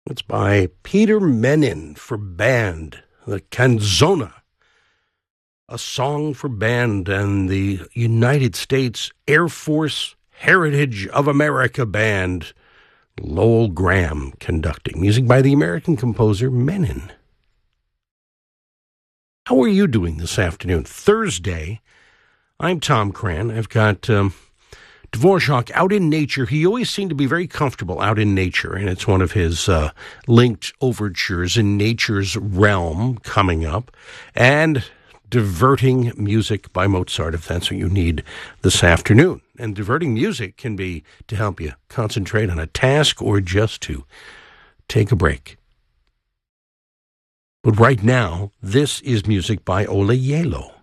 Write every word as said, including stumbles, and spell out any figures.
It's by Peter Menin for band, the Canzona, a song for band, and the United States Air Force Heritage of America Band, Lowell Graham conducting. Music by the American composer Menin. How are you doing this afternoon? Thursday. I'm Tom Cran. I've got um, Dvorak out in nature. He always seemed to be very comfortable out in nature, and it's one of his uh, linked overtures in nature's realm coming up. And diverting music by Mozart, if that's what you need this afternoon. And diverting music can be to help you concentrate on a task or just to take a break. But right now, this is music by Ola Yelo.